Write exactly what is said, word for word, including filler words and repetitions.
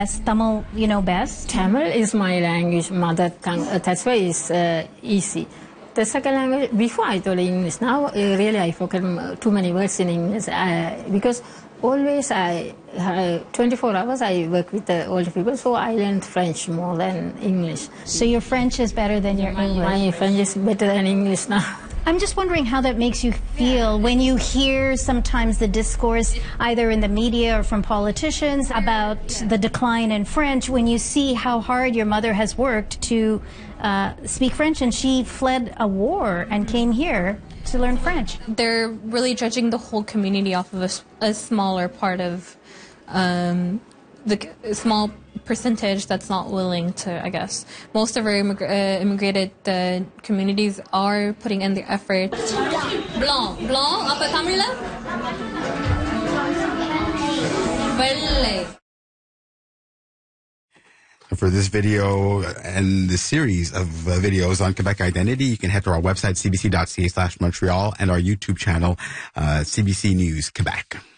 As Tamil, you know best? Tamil is my language, mother tongue. Uh, that's why it's uh, easy. The second language, before I told English, now uh, really I forget too many words in English uh, because always I, uh, twenty-four hours I work with the older people, so I learned French more than English. So your French is better than your my, English? My French is better than English now. I'm just wondering how that makes you feel when you hear sometimes the discourse either in the media or from politicians about the decline in French, when you see how hard your mother has worked to uh, speak French, and she fled a war and came here to learn French. They're really judging the whole community off of a, a smaller part of um, the small percentage that's not willing to, I guess. Most of our immig uh, immigrated uh, communities are putting in the effort. Blanc. Blanc, apa Tamil? Vellai. For this video and the series of uh, videos on Quebec identity, you can head to our website, c b c dot c a slash Montreal, and our YouTube channel, uh, C B C News Quebec.